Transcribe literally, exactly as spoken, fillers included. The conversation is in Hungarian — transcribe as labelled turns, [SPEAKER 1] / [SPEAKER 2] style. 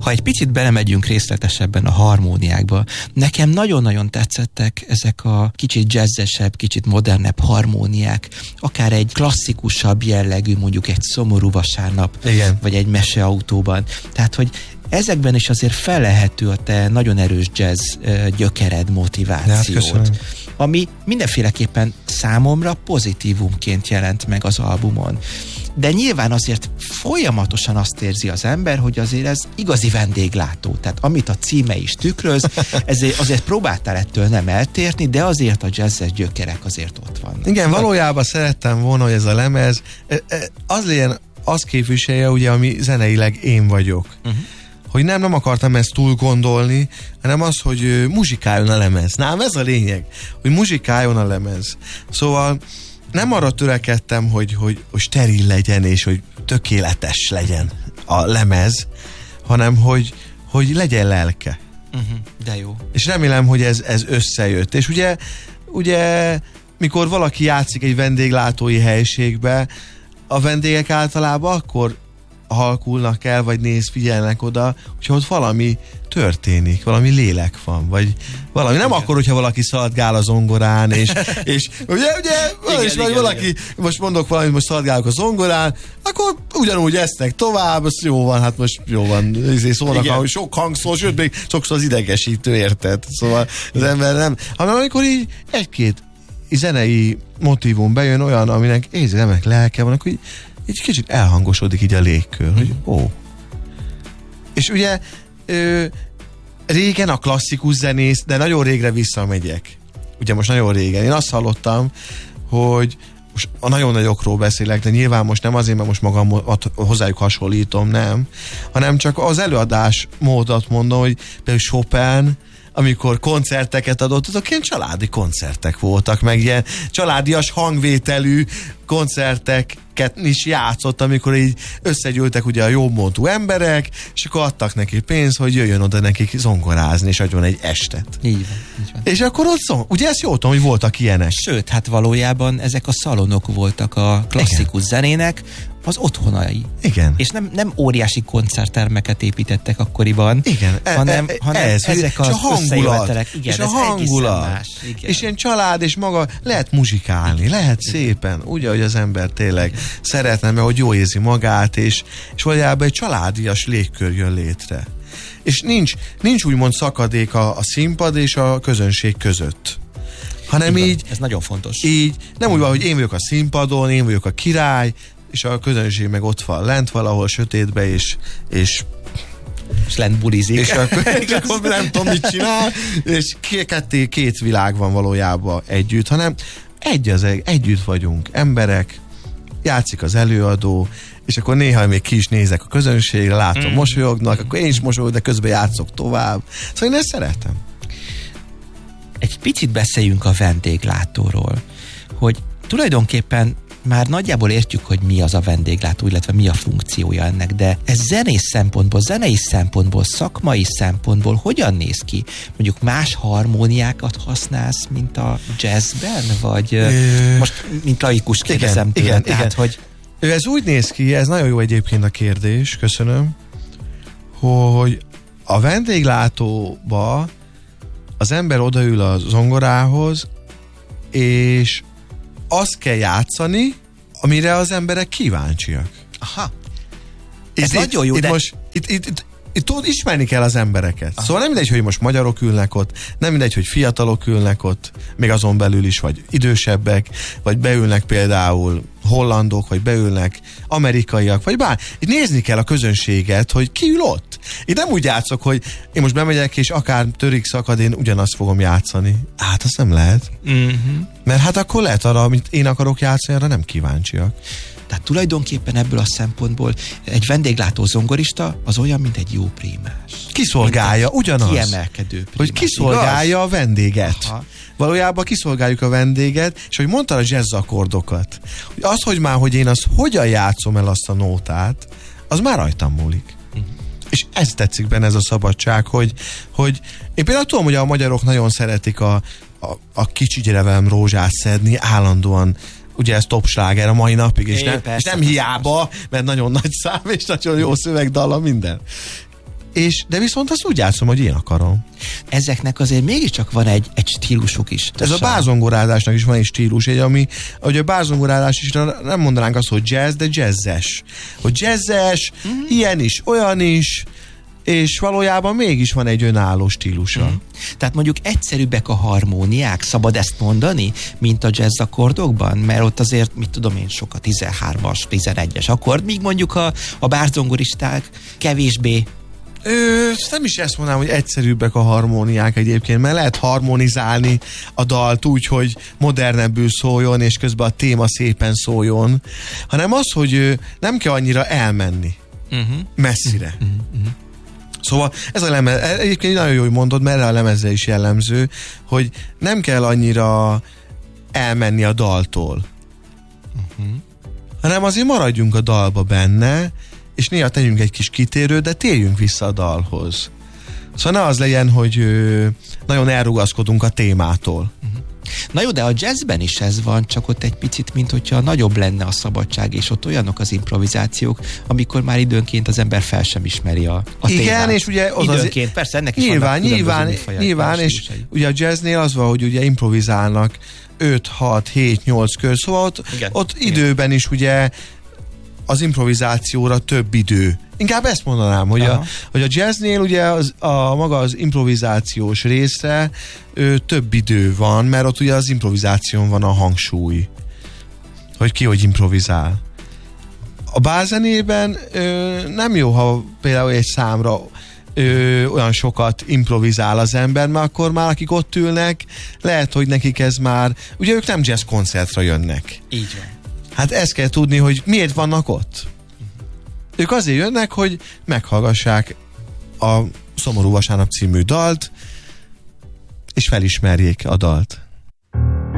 [SPEAKER 1] Ha egy picit belemegyünk részletesebben a harmóniákba, nekem nagyon-nagyon tetszettek ezek a kicsit jazzesebb, kicsit modernebb harmóniák, akár egy klasszikusabb jellegű, mondjuk egy Szomorú vasárnap, igen, vagy egy Meseautóban. Tehát, hogy ezekben is azért felelhető a te nagyon erős jazz gyökered, motivációd, ami mindenféleképpen számomra pozitívumként jelent meg az albumon. De nyilván azért folyamatosan azt érzi az ember, hogy azért ez igazi vendéglátó. Tehát amit a címe is tükröz, ezért azért próbáltál ettől nem eltérni, de azért a jazzes gyökerek azért ott vannak.
[SPEAKER 2] Igen, valójában szerettem volna, hogy ez a lemez az legyen, azt képviselje, ugye, ami zeneileg én vagyok. Uh-huh. Hogy nem, nem akartam ezt túl gondolni, hanem az, hogy muzsikáljon a lemez. Nám, ez a lényeg, hogy muzsikáljon a lemez. Szóval nem arra törekedtem, hogy, hogy, hogy steril legyen, és hogy tökéletes legyen a lemez, hanem hogy, hogy legyen lelke.
[SPEAKER 1] Uh-huh, de jó.
[SPEAKER 2] És remélem, hogy ez, ez összejött. És ugye, ugye, mikor valaki játszik egy vendéglátói helységbe, a vendégek általában akkor halkulnak el, vagy néz, figyelnek oda, hogyha ott valami történik, valami lélek van, vagy valami. Nem igen. Akkor, hogyha valaki szaladgál a zongorán, és, és ugye, ugye, igen, és igen, valaki, igen. Most mondok valamit, most szaladgálok a zongorán, akkor ugyanúgy esznek tovább, az jó van, hát most jó van, szólnak, hogy sok hang szól, sőt, még sokszor az idegesítő, érted? Szóval az ember nem, hanem amikor így egy-két zenei motívum bejön olyan, aminek érzelmek, lelke van, akkor így így kicsit elhangosodik így a légkör, hogy ó. És ugye ö, régen a klasszikus zenész, de nagyon régre visszamegyek. Ugye most nagyon régen. Én azt hallottam, hogy most a nagyon nagyokról beszélek, de nyilván most nem azért, mert most magam hozzájuk hasonlítom, nem, hanem csak az előadás módot mondom, hogy például Chopin, amikor koncerteket adott, azok ilyen családi koncertek voltak, meg ilyen családias hangvételű koncerteket is játszott, amikor így összegyűltek ugye a jobbmódú emberek, és akkor adtak neki pénzt, hogy jöjjön oda nekik zongorázni, és adjon egy estet.
[SPEAKER 1] Így van, így van.
[SPEAKER 2] És akkor ott szó, ugye ezt jól tudom, hogy voltak ilyenek.
[SPEAKER 1] Sőt, hát valójában ezek a szalonok voltak a klasszikus igen. zenének, az otthonai.
[SPEAKER 2] Igen.
[SPEAKER 1] És nem, nem óriási koncerttermeket építettek akkoriban,
[SPEAKER 2] igen.
[SPEAKER 1] hanem, e, hanem ez, ezek az összejövetelek. Igen,
[SPEAKER 2] és a hangulat.
[SPEAKER 1] Más. Igen.
[SPEAKER 2] És ilyen család, és maga lehet muzsikálni, igen. lehet szépen, úgy, ahogy az ember tényleg igen. szeretne, mert hogy jól érzi magát, és, és valójában egy családias légkör jön létre. És nincs, nincs úgymond szakadék a, a színpad és a közönség között. Hanem így, így
[SPEAKER 1] ez nagyon fontos.
[SPEAKER 2] Így, nem úgy van, hogy én vagyok a színpadon, én vagyok a király, és a közönség meg ott van lent valahol sötétbe, és, és
[SPEAKER 1] és lent bulizik.
[SPEAKER 2] És akkor, és akkor nem tudom, mit csinál, és ketté, két világ van valójában együtt, hanem egy az egy, együtt vagyunk, emberek, játszik az előadó, és akkor néha még ki is nézek a közönségre, látom, mm. mosolyognak, akkor én is mosolyog, de közben játszok tovább. Szóval én ezt szeretem.
[SPEAKER 1] Egy picit beszéljünk a vendéglátóról, hogy tulajdonképpen már nagyjából értjük, hogy mi az a vendéglátó, illetve mi a funkciója ennek, de ez zenész szempontból, zenei szempontból, szakmai szempontból hogyan néz ki? Mondjuk más harmóniákat használsz, mint a jazzben? Vagy Ö... most, mint laikus kérdezem tőle. Igen, tehát, igen. Hogy...
[SPEAKER 2] Ez úgy néz ki, ez nagyon jó egyébként a kérdés, köszönöm, hogy a vendéglátóba az ember odaül a zongorához, és azt kell játszani, amire az emberek kíváncsiak.
[SPEAKER 1] Aha.
[SPEAKER 2] Ez itt, nagyon jó, itt de... Most, itt, itt, itt, itt tudod, ismerni kell az embereket. Aha. Szóval nem mindegy, hogy most magyarok ülnek ott, nem mindegy, hogy fiatalok ülnek ott, még azon belül is, vagy idősebbek, vagy beülnek például hollandok, vagy beülnek amerikaiak, vagy bár. Itt nézni kell a közönséget, hogy ki ül ott. Itt nem úgy játszok, hogy én most bemegyek, és akár törik szakad, én ugyanazt fogom játszani. Hát azt nem lehet. Uh-huh. Mert hát akkor lehet arra, amit én akarok játszani, arra nem kíváncsiak.
[SPEAKER 1] Tehát tulajdonképpen ebből a szempontból egy vendéglátó zongorista az olyan, mint egy jó prímás.
[SPEAKER 2] Kiszolgálja, ugyanaz.
[SPEAKER 1] Kiemelkedő prímás.
[SPEAKER 2] Hogy kiszolgálja igaz? A vendéget. Aha. Valójában kiszolgáljuk a vendéget, és hogy mondtad a jazz akkordokat. Az, hogy már, hogy én azt hogyan játszom el azt a nótát, az már rajtam múlik. Uh-huh. És ez tetszik benne, ez a szabadság, hogy, hogy én például tudom, hogy a magyarok nagyon szeretik a, a, a kicsi gyerevem rózsát szedni, állandóan ugye ez top sláger a mai napig, és, é, nem, persze, és nem hiába, mert nagyon nagy szám, és nagyon jó szövegdala, minden. és, de viszont azt úgy játszom, hogy én akarom.
[SPEAKER 1] Ezeknek azért mégiscsak van egy, egy stílusuk is.
[SPEAKER 2] Ez a bárzongorázásnak is van egy stílus, egy, ami, hogy a bárzongorázás is nem mondanánk azt, hogy jazz, de jazzes. Hogy jazzes, mm-hmm. ilyen is, olyan is, és valójában mégis van egy önálló stílusa. Mm.
[SPEAKER 1] Tehát mondjuk egyszerűbbek a harmóniák, szabad ezt mondani, mint a jazz akkordokban? Mert ott azért, mit tudom én, sok a tizenhármas, tizenegyes akkord, míg mondjuk a, a bárzongoristák kevésbé.
[SPEAKER 2] Ö, nem is ezt mondanám, hogy egyszerűbbek a harmóniák egyébként, mert lehet harmonizálni a dalt úgy, hogy modernebbül szóljon, és közben a téma szépen szóljon, hanem az, hogy nem kell annyira elmenni uh-huh. messzire. Uh-huh. Uh-huh. Szóval ez a lemez, egyébként nagyon jó, hogy mondod, mert erre a lemezre is jellemző, hogy nem kell annyira elmenni a daltól, uh-huh. hanem azért maradjunk a dalba benne, és néha tegyünk egy kis kitérőt, de térjünk vissza a dalhoz. Szóval ne az legyen, hogy ö, nagyon elrugaszkodunk a témától.
[SPEAKER 1] Uh-huh. Na jó, de a jazzben is ez van, csak ott egy picit, mint hogyha nagyobb lenne a szabadság, és ott olyanok az improvizációk, amikor már időnként az ember fel sem ismeri a, a
[SPEAKER 2] igen,
[SPEAKER 1] témát.
[SPEAKER 2] És ugye az
[SPEAKER 1] időnként, az... persze ennek is
[SPEAKER 2] nyilván,
[SPEAKER 1] vannak
[SPEAKER 2] nyilván, nyilván, és stílusai. Ugye a jazznél az van, hogy ugye improvizálnak öt, hat, hét, nyolc kör, szóval ott, ott időben is ugye az improvizációra több idő. Inkább ezt mondanám, hogy, a, hogy a jazznél ugye az, a maga az improvizációs részre ö, több idő van, mert ott ugye az improvizáción van a hangsúly. Hogy ki hogy improvizál. A bálzenében ö, nem jó, ha például egy számra ö, olyan sokat improvizál az ember, mert akkor már akik ott ülnek, lehet, hogy nekik ez már, ugye ők nem jazz koncertre jönnek.
[SPEAKER 1] Így van.
[SPEAKER 2] Hát ezt kell tudni, hogy miért vannak ott. Uh-huh. Ők azért jönnek, hogy meghallgassák a Szomorú Vasárnap című dalt, és felismerjék a dalt.